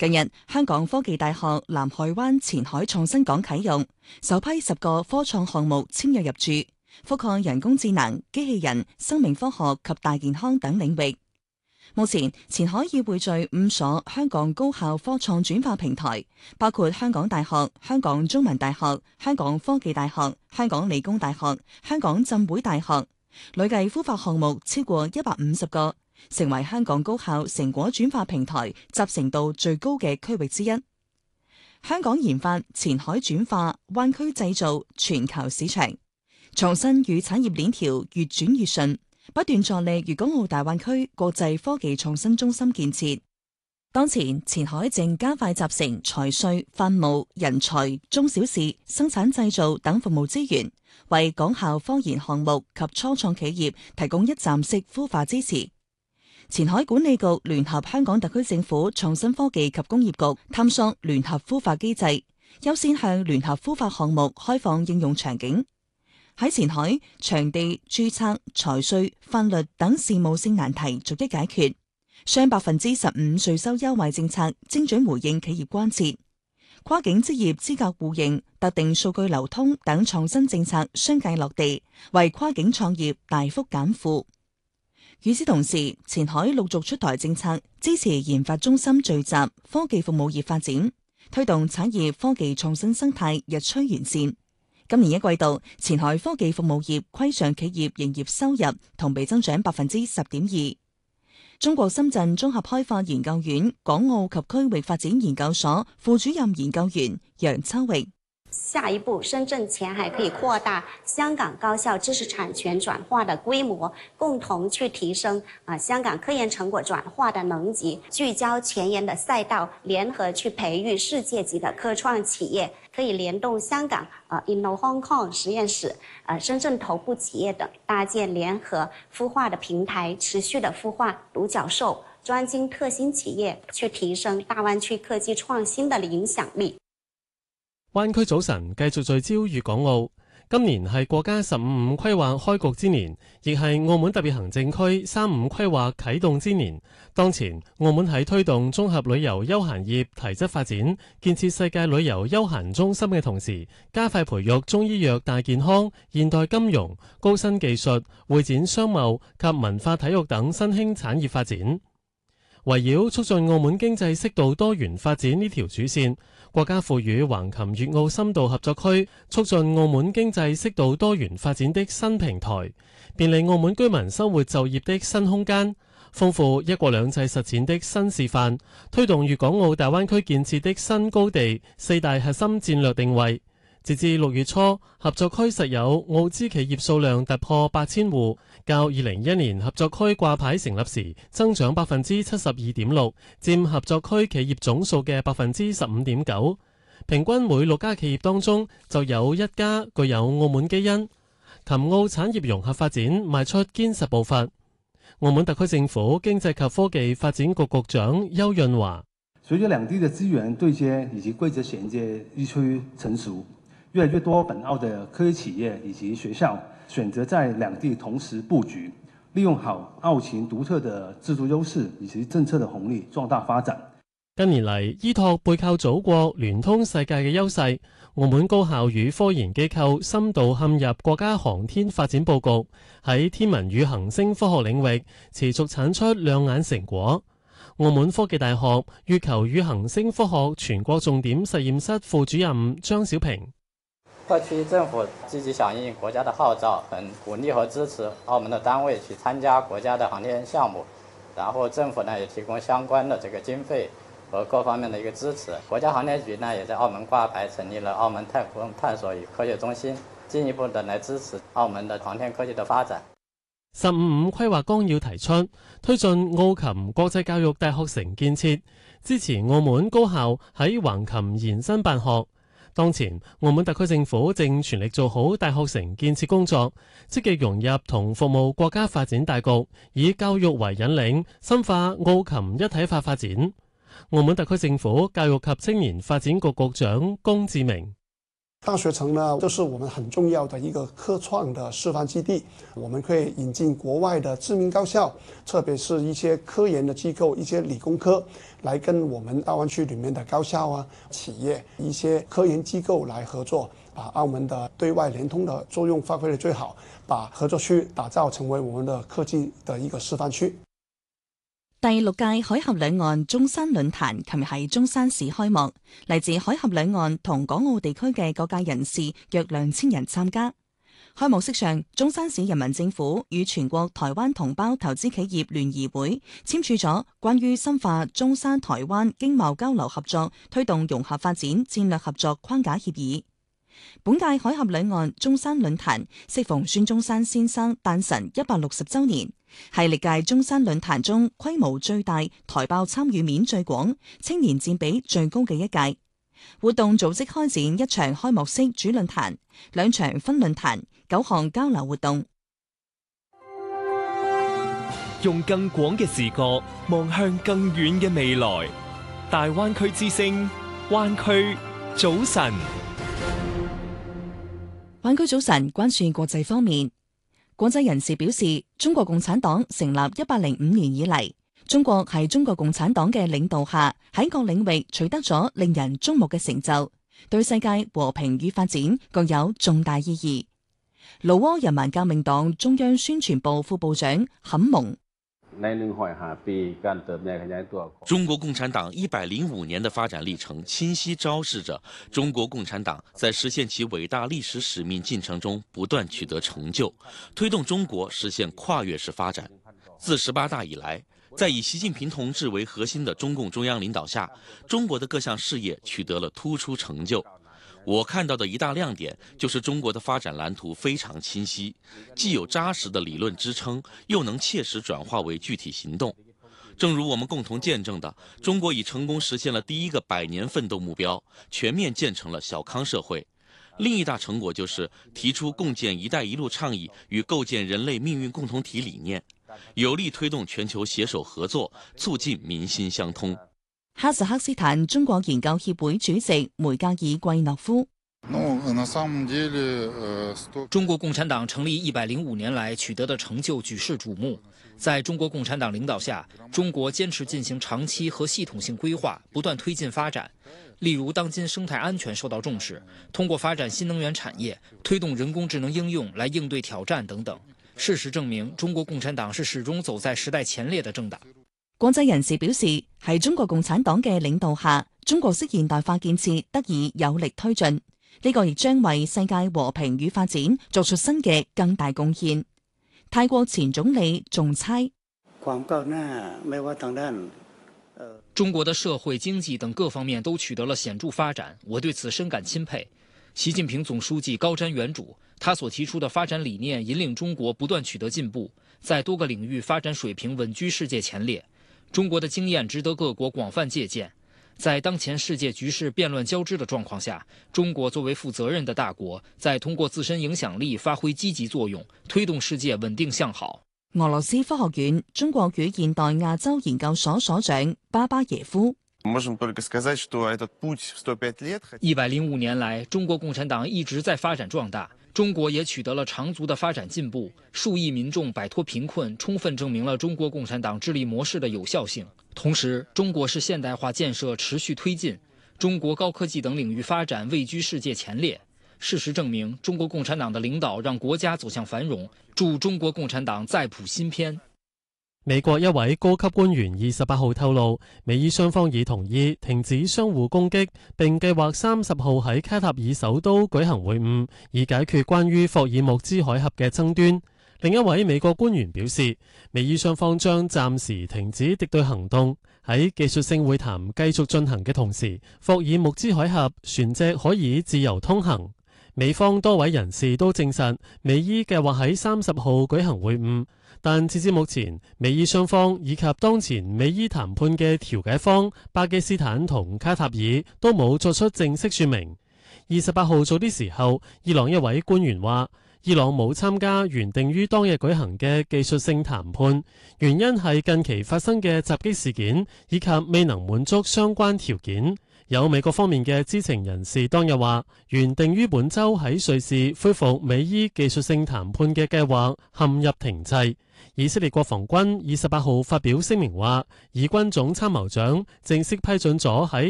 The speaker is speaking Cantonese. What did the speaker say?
近日，香港科技大學南海灣前海創新港啟用，首批10個科創項目簽約入駐，覆蓋人工智能、機器人、生命科學及大健康等領域。目前，前海已匯聚5所香港高校科創轉化平台，包括香港大學、香港中文大學、香港科技大學、香港理工大學、香港浸會大學，累計孵化項目超過150個。成為香港高校成果轉化平台集成度最高嘅區域之一。香港研發、前海轉化、灣區製造、全球市場，創新與產業鏈條越轉越順，不斷助力粵港澳大灣區國際科技創新中心建設。當前，前海正加快集成財稅、法務、人才、中小市、生產製造等服務資源，為港校科研項目及初創企業提供一站式孵化支持。前海管理局聯合香港特區政府創新科技及工業局探索聯合孵化機制，優先向聯合孵化項目開放應用場景。喺前海，場地、註冊、財稅、法律等事務性難題逐一解決，雙15%稅收優惠政策精準回應企業關切，跨境職業資格互認、特定數據流通等創新政策相繼落地，為跨境創業大幅減負。與此同時，前海陸續出台政策，支持研發中心聚集科技服務業發展，推動產業科技創新生態日趨完善。今年1季度，前海科技服務業規上企業營業收入同比增長10.2%。中國深圳綜合開發研究院港澳及區域發展研究所副主任研究員楊秋域。 下一步，深圳前海可以擴大香港高校知識產權轉化的規模，共同去提升香港科研成果轉化的能級，聚焦前沿的賽道，聯合去培育世界級的科創企業，可以聯動香港Inno Hong Kong 實驗室、深圳頭部企業等，搭建聯合孵化的平台，持續的孵化獨角獸、專精特新企業，去提升大灣區科技創新的影響力。 灣區早晨繼續聚焦粵港澳。今年係國家15-5規劃開局之年，亦係澳門特別行政區3-5規劃啟動之年。當前，澳門喺推動綜合旅遊休閒業提質發展，建設世界旅遊休閒中心嘅同時，加快培育中醫藥大健康、現代金融、高新技術、會展商貿及文化體育等新興產業發展。圍繞促進澳門經濟適度多元發展呢條主線，國家賦予橫琴粵澳深度合作區促進澳門經濟適度多元發展的新平台，便利澳門居民生活就業的新空間，豐富一國兩制實踐的新示範，推動粵港澳大灣區建設的新高地4大核心戰略定位。截至6月初，合作區實有澳資企業數量突破8000戶，較2021年合作區掛牌成立時增長72.6%，佔合作區企業總數嘅15.9%。平均每6家企業當中就有1家具有澳門基因。琴澳產業融合發展邁出堅實步伐。澳門特區政府經濟及科技發展局局長邱潤華： 隨着兩地的資源對接以及規則銜接日趨成熟，越來越多本澳的科技企業以及學校選擇在兩地同時佈局，利用好澳情獨特的制度優勢以及政策的紅利，壯大發展。 近年嚟，依託背靠祖國、聯通世界嘅優勢，澳門高校與科研機構深度嵌入國家航天發展佈局，喺天文與行星科學領域持續產出亮眼成果。澳門科技大學月球與行星科學全國重點實驗室副主任張小平： 特區政府積極響應國家的號召，很鼓勵和支持澳門的單位去參加國家的航天項目，然後政府呢也提供相關的這個經費和各方面的一個支持。國家航天局呢也在澳門掛牌成立了澳門太空探索與科學中心，進一步的來支持澳門的航天科技的發展。 15-5規劃綱要提出，推進澳琴國際教育大學城建設，支持澳門高校喺橫琴延伸辦學。當前，澳門特區政府正全力做好大學城建設工作，積極融入同服務國家發展大局，以教育為引領，深化澳琴一體化發展。澳門特區政府教育及青年發展局局長龔志明： 大學城呢，就是我們很重要的一個科創的示範基地，我們可以引進國外的知名高校，特別是一些科研的機構，一些理工科，來跟我們大灣區裡面的高校啊、企業、一些科研機構來合作，把澳門的對外聯通的作用發揮得最好，把合作區打造成為我們的科技的一個示範區。 第6屆海峽兩岸中山論壇琴日喺中山市開幕，嚟自海峽兩岸同港澳地區嘅各界人士約2000人參加。開幕式上，中山市人民政府與全國台灣同胞投資企業聯誼會簽署咗關於深化中山台灣經貿交流合作、推動融合發展戰略合作框架協議。本屆海峽兩岸中山論壇適逢孫中山先生誕辰160週年，係歷屆中山論壇中規模最大、台胞參與面最廣、青年佔比最高嘅一屆。活動組織開展一場開幕式主論壇、2場分論壇、9項交流活動。 用更廣嘅視角望向更遠嘅未來。大灣區之聲，灣區早晨。 灣區早晨，關注國際方面。國際人士表示，中國共產黨成立105年以嚟，中國喺中國共產黨嘅領導下，喺各領域取得咗令人矚目嘅成就，對世界和平與發展具有重大意義。老撾人民革命黨中央宣傳部副部長坎蒙。 中國共產黨105年的發展歷程，清晰昭示着中國共產黨在實現其偉大歷史使命進程中不斷取得成就，推動中國實現跨越式發展。自18大以來，在以習近平同志為核心的中共中央領導下，中國的各項事業取得了突出成就。我看到的一大亮點就是中國的發展藍圖非常清晰，既有扎實的理論支撐，又能切實轉化為具體行動。正如我們共同見證的，中國已成功實現了第一個100年奮鬥目標，全面建成了小康社會。另一大成果就是提出共建"一帶一路"倡議與構建人類命運共同體理念，有力推動全球攜手合作，促進民心相通。 哈薩克斯坦中國研究協會主席梅格爾季諾夫。 中國共產黨成立105年來取得的成就舉世矚目。在中國共產黨領導下，中國堅持進行長期和系統性規劃，不斷推進發展。例如，當今生態安全受到重視，通過發展新能源產業，推動人工智能應用來應對挑戰等等。事實證明，中國共產黨是始終走在時代前列的政黨。 國際人士表示，喺中國共產黨嘅領導下，中國式現代化建設得以有力推進，呢個亦將為世界和平與發展作出新嘅更大貢獻。泰國前總理仲差， 中國的社會經濟等各方面都取得了顯著發展，我對此深感欽佩。習近平總書記高瞻遠矚，他所提出的發展理念引領中國不斷取得進步，在多個領域發展水平穩居世界前列。中國的經驗值得各國廣泛借鑑。在當前世界局勢變亂交織的狀況下，中國作為負責任的大國，在通過自身影響力發揮積極作用，推動世界穩定向好。 俄羅斯科學院中國與現代亞洲研究所所長巴巴耶夫。 105年來，中國共產黨一直在發展壯大，中國也取得了長足的發展進步，數億民眾擺脫貧困，充分證明了中國共產黨治理模式的有效性。同時，中國式現代化建設持續推進，中國高科技等領域發展位居世界前列。事實證明，中國共產黨的領導讓國家走向繁榮，祝中國共產黨再譜新篇。 美國一位高級官員28號透露，美伊雙方已同意停止相互攻擊，並計劃30號喺卡塔爾首都舉行會晤，以解決關於霍爾木茲海峽嘅爭端。另一位美國官員表示，美伊雙方將暫時停止敵對行動，喺技術性會談繼續進行嘅同時，霍爾木茲海峽船隻可以自由通行。美方多位人士都證實，美伊計劃喺30號舉行會晤，但截至目前，美伊雙方以及當前美伊談判嘅調解方巴基斯坦同卡塔爾都冇作出正式說明。28號早啲時候，伊朗一位官員話，伊朗冇參加原定於當日舉行嘅技術性談判，原因係近期發生嘅襲擊事件以及未能滿足相關條件。 有美國方面嘅知情人士當日話，原定於本週喺瑞士恢復美伊技術性談判嘅計劃陷入停滯。以色列國防軍28號發表聲明話，以軍總參謀長正式批准咗喺